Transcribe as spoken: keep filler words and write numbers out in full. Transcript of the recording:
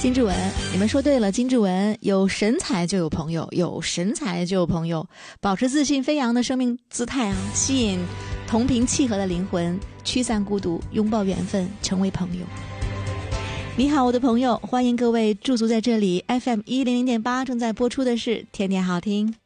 金志文，你们说对了，金志文，有神采就有朋友，有神采就有朋友，保持自信飞扬的生命姿态啊，吸引同频契合的灵魂，驱散孤独，拥抱缘分，成为朋友。你好，我的朋友，欢迎各位驻足在这里。F M 一零零点八正在播出的是天天好听。